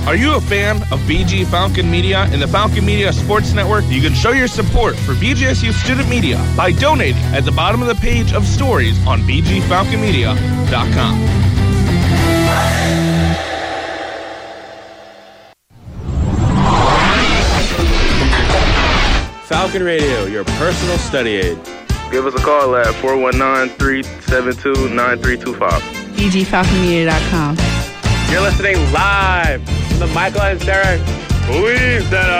Are you a fan of BG Falcon Media and the Falcon Media Sports Network? You can show your support for BGSU Student Media by donating at the bottom of the page of stories on bgfalconmedia.com. Falcon Radio, your personal study aid. Give us a call at 419-372-9325. bgfalconmedia.com. You're listening live from the Michael and Sarah Believe Center.